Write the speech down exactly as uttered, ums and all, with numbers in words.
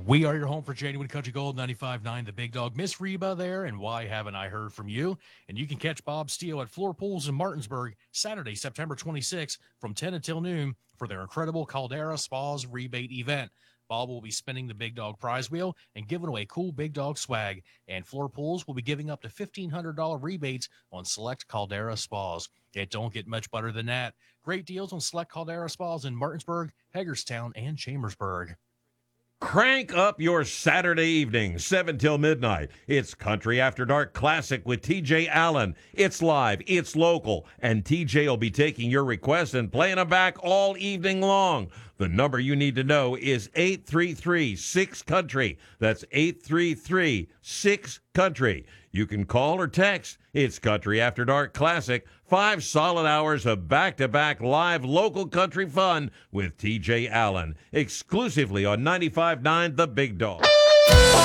We are your home for Genuine Country Gold ninety-five point nine, the big dog. Miss Reba there, and why haven't I heard from you? And you can catch Bob Steele at Floor Pools in Martinsburg Saturday, September twenty-sixth from ten until noon for their incredible Caldera Spas rebate event. Bob will be spinning the big dog prize wheel and giving away cool big dog swag. And Floor Pools will be giving up to fifteen hundred dollars rebates on select Caldera Spas. It don't get much better than that. Great deals on select Caldera Spas in Martinsburg, Hagerstown, and Chambersburg. Crank up your Saturday evening, seven till midnight. It's Country After Dark Classic with T J Allen. It's live, it's local, and T J will be taking your requests and playing them back all evening long. The number you need to know is eight three three, six country. That's eight three three, six country. You can call or text. It's Country After Dark Classic. Five solid hours of back-to-back live local country fun with T J Allen. Exclusively on ninety-five point nine The Big Dog.